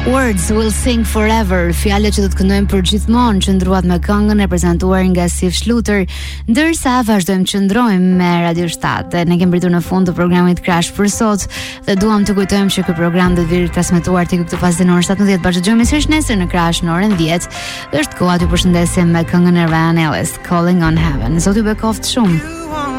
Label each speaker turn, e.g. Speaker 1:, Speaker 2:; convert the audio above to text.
Speaker 1: Words will sing forever. Fjalët që do të këndojmë për gjithmonë qëndruat me këngën e prezantuar nga Sif Schluter, ndërsa vazhdojmë qëndrojmë me Radio 7. Ne kemi pritur në fund të programit Crash për sot dhe duam të kujtojmë që ky program do të vijë transmetuar tek këtu pas në orën 17. Bashkëdëgjojmë sërish nesër në Crash në orën 10. Është koha t'ju përshëndesim me këngën e Ryan Ellis, Calling on Heaven. Zoti ju bekoft shumë.